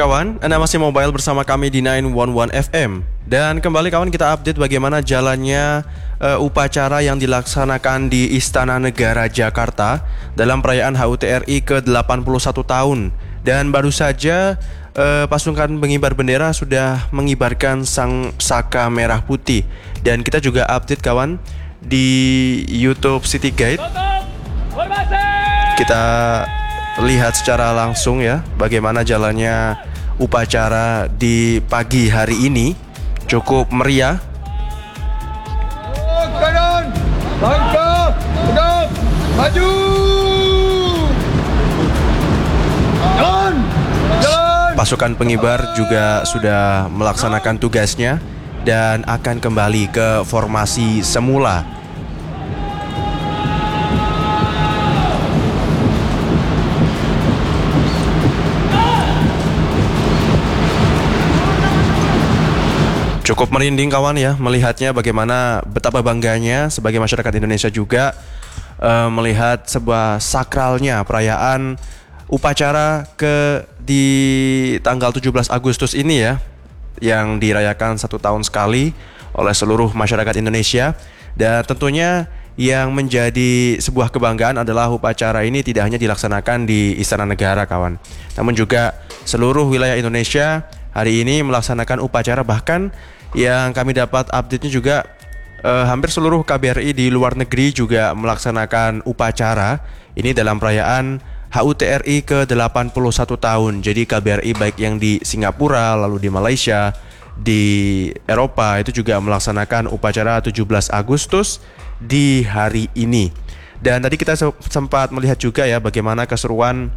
kawan, Anda masih mobile bersama kami di 911 FM. Dan kembali kawan, kita update bagaimana jalannya upacara yang dilaksanakan di Istana Negara Jakarta dalam perayaan HUT RI ke-81 tahun. Dan baru saja pasukan pengibar bendera sudah mengibarkan sang saka merah putih. Dan kita juga update kawan di YouTube City Guide. Kita lihat secara langsung ya bagaimana jalannya upacara di pagi hari ini. Cukup meriah. Kanan, langkah, tegak, maju. Jalan, jalan. Pasukan pengibar juga sudah melaksanakan tugasnya dan akan kembali ke formasi semula. Cukup merinding kawan ya melihatnya, bagaimana betapa bangganya sebagai masyarakat Indonesia juga melihat sebuah sakralnya perayaan upacara di tanggal 17 Agustus ini ya, yang dirayakan 1 tahun sekali oleh seluruh masyarakat Indonesia. Dan tentunya yang menjadi sebuah kebanggaan adalah upacara ini tidak hanya dilaksanakan di Istana Negara kawan, namun juga seluruh wilayah Indonesia hari ini melaksanakan upacara. Bahkan yang kami dapat update-nya juga hampir seluruh KBRI di luar negeri juga melaksanakan upacara ini dalam perayaan HUT RI ke-81 tahun. Jadi KBRI baik yang di Singapura, lalu di Malaysia, di Eropa itu juga melaksanakan upacara 17 Agustus di hari ini. Dan tadi kita sempat melihat juga ya bagaimana keseruan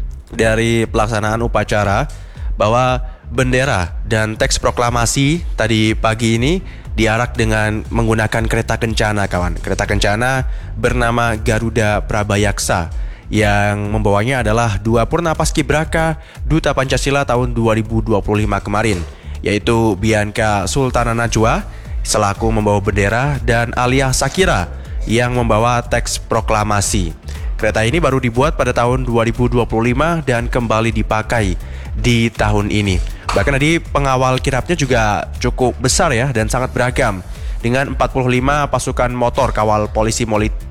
dari pelaksanaan upacara, bahwa bendera dan teks proklamasi tadi pagi ini diarak dengan menggunakan kereta kencana kawan. Kereta kencana bernama Garuda Prabayaksa, yang membawanya adalah 2 Purna Paskibraka Duta Pancasila tahun 2025 kemarin, yaitu Bianca Sultana Najwa selaku membawa bendera dan Alia Sakira yang membawa teks proklamasi. Kereta ini baru dibuat pada tahun 2025 dan kembali dipakai di tahun ini. Bahkan tadi pengawal kirapnya juga cukup besar ya dan sangat beragam, dengan 45 pasukan motor kawal polisi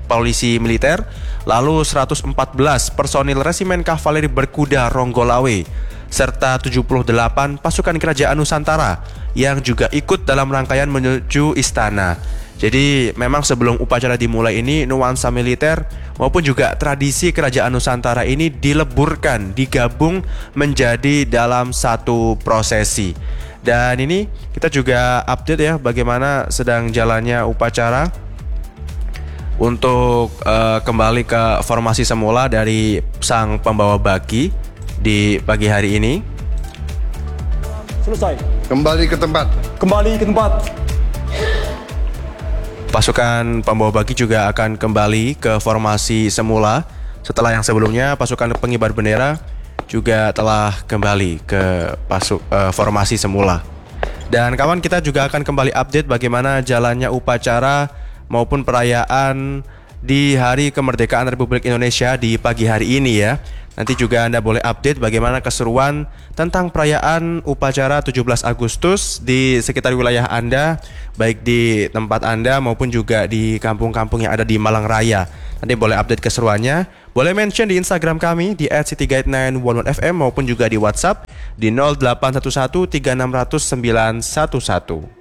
militer, lalu 114 personil resimen kavaleri berkuda Ronggolawe, serta 78 pasukan kerajaan Nusantara yang juga ikut dalam rangkaian menuju istana. Jadi memang sebelum upacara dimulai ini, nuansa militer maupun juga tradisi kerajaan Nusantara ini dileburkan, digabung menjadi dalam satu prosesi. Dan ini kita juga update ya bagaimana sedang jalannya upacara untuk kembali ke formasi semula dari sang pembawa baki di pagi hari ini. Selesai. Kembali ke tempat. Kembali ke tempat. Pasukan pembawa baki juga akan kembali ke formasi semula setelah yang sebelumnya pasukan pengibar bendera juga telah kembali ke formasi semula. Dan kawan, kita juga akan kembali update bagaimana jalannya upacara maupun perayaan di Hari Kemerdekaan Republik Indonesia di pagi hari ini ya. Nanti juga Anda boleh update bagaimana keseruan tentang perayaan upacara 17 Agustus di sekitar wilayah Anda, baik di tempat Anda maupun juga di kampung-kampung yang ada di Malang Raya. Nanti boleh update keseruannya, boleh mention di Instagram kami di @cityguide911fm maupun juga di WhatsApp di 0811 3600 911.